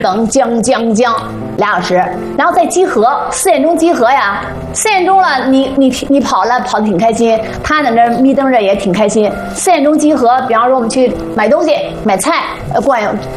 等将2小时，然后再集合，4点钟集合呀。4点钟了，你跑得挺开心，他在那眯瞪着也挺开心。4点钟集合，比方说我们去买东西、买菜，逛